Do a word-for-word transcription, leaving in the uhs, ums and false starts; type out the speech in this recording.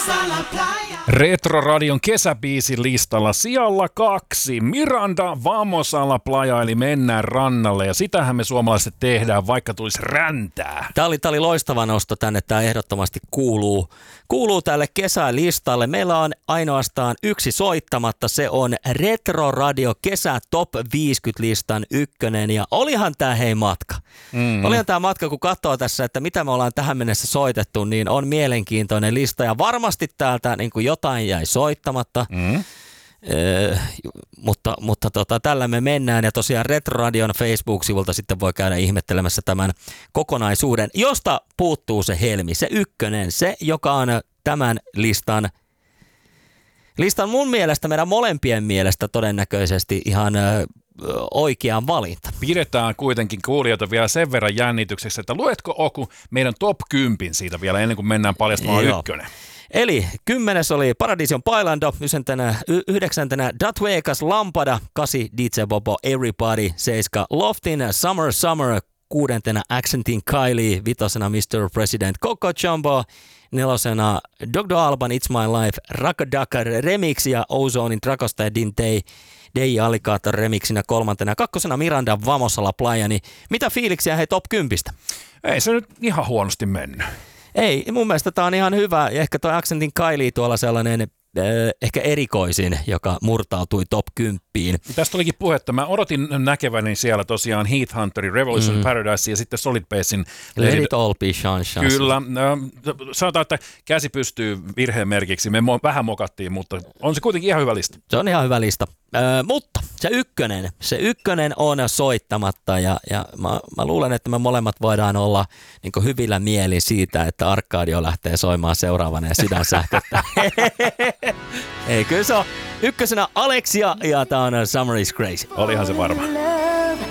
Retro-radion kesäbiisin listalla sijalla kaksi. Miranda Vamos a la playa, eli mennään rannalle. Ja sitähän me suomalaiset tehdään, vaikka tulisi räntää. Tämä oli, tämä oli loistava nosto tänne. Tämä ehdottomasti kuuluu, kuuluu tälle kesälistalle. Meillä on ainoastaan yksi soittamatta. Se on Retro-radio kesä top viisikymmentä-listan ykkönen. Ja olihan tämä hei matka. Mm-hmm. Olihan tämä matka, kun katsoo tässä, että mitä me ollaan tähän mennessä soitettu, niin on mielenkiintoinen lista. Ja varmasti täältä niin kuin jotain jäi soittamatta, mm. öö, mutta, mutta tota, tällä me mennään. Ja tosiaan Retro-radion Facebook-sivulta sitten voi käydä ihmettelemässä tämän kokonaisuuden, josta puuttuu se helmi, se ykkönen, se joka on tämän listan, listan mun mielestä, meidän molempien mielestä todennäköisesti ihan öö, oikea valinta. Pidetään kuitenkin kuulijoita vielä sen verran jännityksessä, että luetko Oku meidän top kymmenen siitä vielä ennen kuin mennään paljastamaan Joo. ykkönen? Eli kymmenes oli Paradision Bailando, yhdeksäntänä, y- yhdeksäntenä Dat Vegas Lampada, kasi D J Bobo Everybody, seiska Loftin Summer Summer, kuudentena Accentin Kylie, vitosena mister President Coco Jumbo, nelosena Dogdo Alban It's My Life, Raka Dakar Remix ja Ozonein Dracosta ja Dintei Dei Alligator remixinä kolmantena, kakkosena Miranda Vamos a la playa, niin mitä fiiliksiä hei top kympistä? Ei se nyt ihan huonosti mennyt. Ei, mun mielestä tää on ihan hyvä. Ehkä toi Accentin Kylie tuolla sellainen äh, ehkä erikoisin, joka murtautui top kymmeneen. Tästä olikin puhetta. Mä odotin näkeväni siellä tosiaan Heathhunterin Revolution mm. Paradise ja sitten Solid Basin Let It All Be Sunshine. Kyllä. Sanotaan, että käsi pystyy virheen merkiksi. Me vähän mokattiin, mutta on se kuitenkin ihan hyvä lista. Se on ihan hyvä lista. Ö, mutta se ykkönen, se ykkönen on soittamatta ja, ja mä, mä luulen, että me molemmat voidaan olla niin kuin hyvillä mielin siitä, että Arkadio lähtee soimaan seuraavana ja sydän sähköttää. Ei, kyllä se on ykkösenä Alexia ja tää on Summer is Crazy. Olihan se varma.